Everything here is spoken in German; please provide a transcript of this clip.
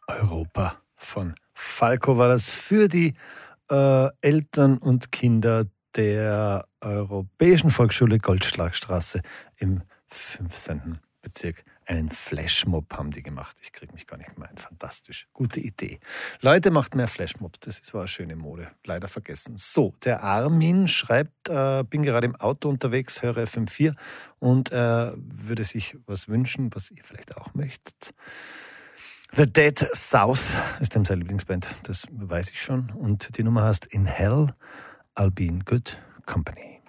Europa von Falco war das für die Eltern und Kinder der Europäischen Volksschule Goldschlagstraße im 15. Bezirk. Einen Flashmob haben die gemacht. Ich kriege mich gar nicht mehr ein. Fantastisch. Gute Idee. Leute, macht mehr Flashmobs. Das war eine schöne Mode. Leider vergessen. So, der Armin schreibt, bin gerade im Auto unterwegs, höre FM4 und würde sich was wünschen, was ihr vielleicht auch möchtet. The Dead South ist seine Lieblingsband. Das weiß ich schon. Und die Nummer heißt In Hell, I'll Be in Good Company.